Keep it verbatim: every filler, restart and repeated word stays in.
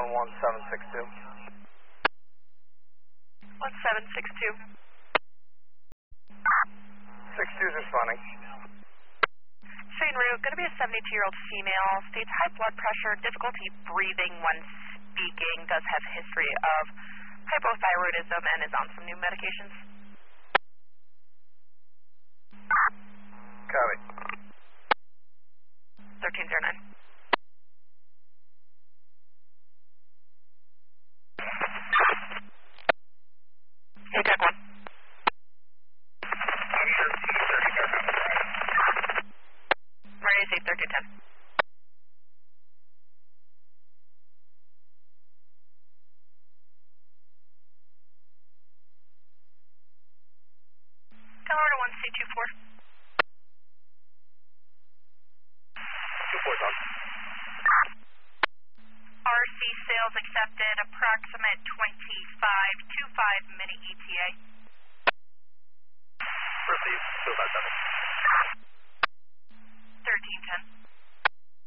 one one seven six two. one seven six two. six two is responding. Shane Root, going to be a seventy-two-year-old female, states high blood pressure, difficulty breathing when speaking, does have history of hypothyroidism and is on some new medications. Copy. thirteen oh nine. Hey, Tech one. Ready to say thirteen ten. Colorado one C two four. two four, talk. R C sales accepted, approximate twenty-five twenty-five minute E T A. Proceed, two five seven.